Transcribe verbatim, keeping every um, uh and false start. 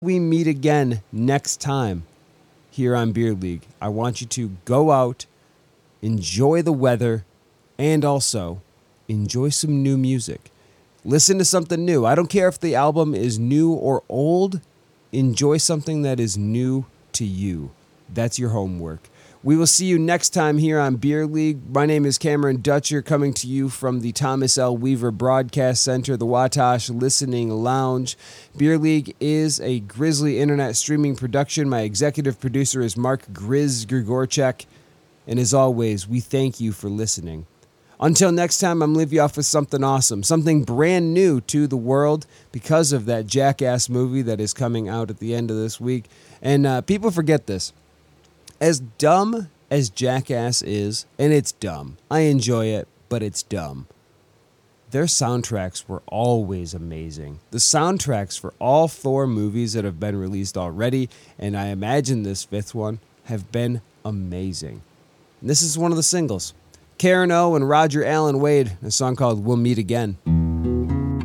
We meet again next time here on Beer League. I want you to go out, enjoy the weather, and also enjoy some new music. Listen to something new. I don't care if the album is new or old. Enjoy something that is new to you. That's your homework. We will see you next time here on Beer League. My name is Cameron Dutcher, coming to you from the Thomas L. Weaver Broadcast Center, the Watash Listening Lounge. Beer League is a Grizzly Internet streaming production. My executive producer is Mark Grizz Grigorchek. And as always, we thank you for listening. Until next time, I'm leaving you off with something awesome, something brand new to the world because of that Jackass movie that is coming out at the end of this week. And uh, people forget this. As dumb as Jackass is, and it's dumb, I enjoy it, but it's dumb, their soundtracks were always amazing. The soundtracks for all four movies that have been released already, and I imagine this fifth one, have been amazing. And this is one of the singles. Karen O and Roger Allen Wade, a song called We'll Meet Again.